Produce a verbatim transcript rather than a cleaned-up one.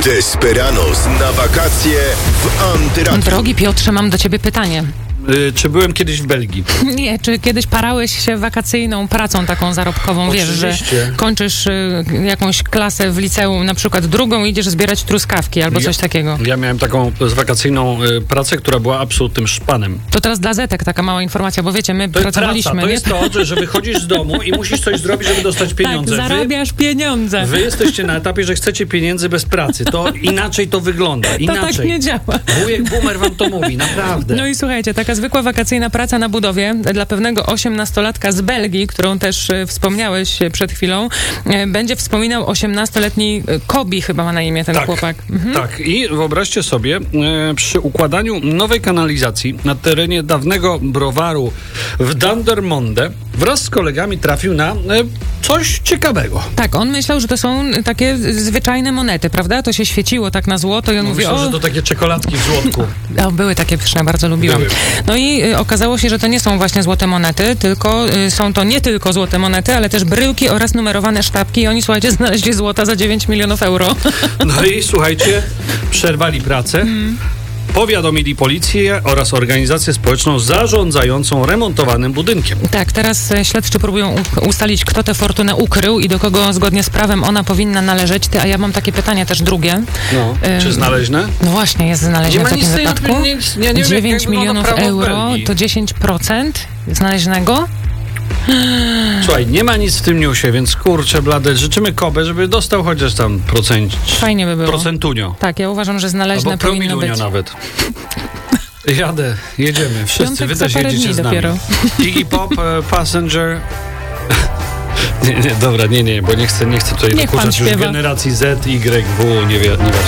Desperados na wakacje w Antyradiu. Drogi Piotrze, mam do ciebie pytanie. Y, czy byłem kiedyś w Belgii? Nie, czy kiedyś parałeś się wakacyjną pracą taką zarobkową? Wiesz, że kończysz y, jakąś klasę w liceum, na przykład drugą, idziesz zbierać truskawki albo ja, coś takiego. Ja miałem taką wakacyjną y, pracę, która była absolutnym szpanem. To teraz dla Zetek taka mała informacja, bo wiecie, my to pracowaliśmy. Praca, to nie? jest to, że wychodzisz z domu i musisz coś zrobić, żeby dostać pieniądze. Tak, zarabiasz wy, pieniądze. Wy jesteście na etapie, że chcecie pieniędzy bez pracy. To inaczej to wygląda. Inaczej. To tak nie działa. Wujek Boomer wam to mówi, naprawdę. No i słuchajcie, taka zwykła wakacyjna praca na budowie dla pewnego osiemnastolatka z Belgii, którą też e, wspomniałeś przed chwilą, e, będzie wspominał osiemnastoletni Kobi, chyba ma na imię ten tak, chłopak. Mhm. Tak, i wyobraźcie sobie, e, przy układaniu nowej kanalizacji na terenie dawnego browaru w Dendermonde wraz z kolegami trafił na e, coś ciekawego. Tak, on myślał, że to są takie zwyczajne monety, prawda? To się świeciło tak na złoto i on no mówi, myślał, o... że to takie czekoladki w złotku. O, były takie pyszne, bardzo lubiłam. Były. No i y, okazało się, że to nie są właśnie złote monety, tylko y, są to nie tylko złote monety, ale też bryłki oraz numerowane sztabki i oni, słuchajcie, znaleźli złota za dziewięć milionów euro. No i słuchajcie, przerwali pracę. Mm. Powiadomili policję oraz organizację społeczną zarządzającą remontowanym budynkiem. Tak, teraz e, śledczy próbują u- ustalić, kto tę fortunę ukrył i do kogo zgodnie z prawem ona powinna należeć. Ty, a ja mam takie pytanie też drugie. No, Ym, czy znaleźne? No właśnie, jest znalezione Nie w ma takim nic tej- wypadku. nie- nie- nie wiem, dziewięć jak wygląda milionów prawo w euro Belgii. to dziesięć procent znaleźnego. Słuchaj, nie ma nic w tym newsie, więc kurczę blade, życzymy Kobę, żeby dostał chociaż tam procent, Fajnie by było. procentunio. Tak, ja uważam, że znaleźne Albo powinno promilunio być. nawet. Jadę, jedziemy, wszyscy, Piątek wy za też parę jedziecie dni z nami. dopiero. Iggy Pop, e, Passenger. Nie, nie, dobra, nie, nie, bo nie chcę, nie chcę tutaj Niech pan dokuczać już śpiewa. generacji Z, Y, W, nie wie, nie wiem.